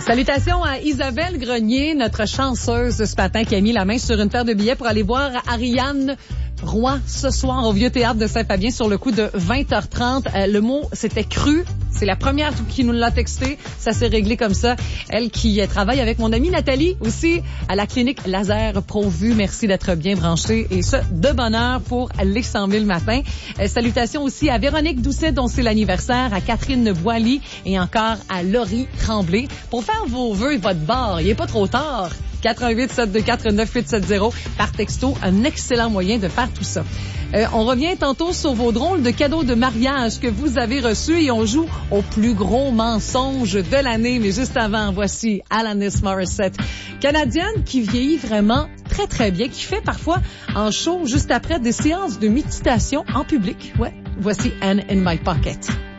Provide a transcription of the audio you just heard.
Salutations à Isabelle Grenier, notre chanceuse de ce matin qui a mis la main sur une paire de billets pour aller voir Ariane Roy ce soir au Vieux Théâtre de Saint-Fabien sur le coup de 20h30. Le mot, c'était cru. C'est la première qui nous l'a texté. Ça s'est réglé comme ça. Elle qui travaille avec mon amie Nathalie aussi à la clinique Laser Pro-Vue. Merci d'être bien branchée et ça, de bonne heure pour les 100 000 matins. Salutations aussi à Véronique Doucet dont c'est l'anniversaire, à Catherine Boily et encore à Laurie Tremblay. Pour faire vos vœux et votre bar, il n'est pas trop tard. 88-724-9870 par texto, un excellent moyen de faire tout ça. On revient tantôt sur vos drôles de cadeaux de mariage que vous avez reçus et on joue au plus gros mensonge de l'année. Mais juste avant, voici Alanis Morissette, canadienne qui vieillit vraiment très très bien, qui fait parfois en show juste après des séances de méditation en public. Ouais, voici Anne in My Pocket.